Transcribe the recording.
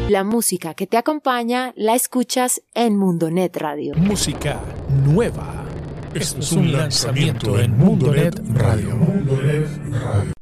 La música que te acompaña la escuchas en Mundonet Radio. Música nueva. Esto es un lanzamiento en Mundonet Radio.